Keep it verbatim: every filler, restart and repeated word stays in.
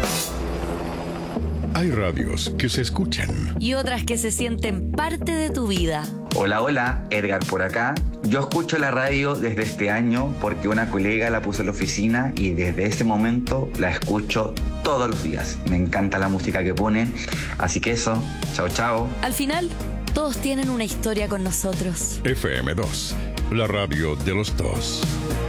Hay radios que se escuchan y otras que se sienten parte de tu vida. Hola, hola, Edgar por acá. Yo escucho la radio desde este año porque una colega la puso en la oficina y desde ese momento la escucho todos los días. Me encanta la música que ponen, así que eso, chao chao. Al final, todos tienen una historia con nosotros. F M dos, la radio de los dos.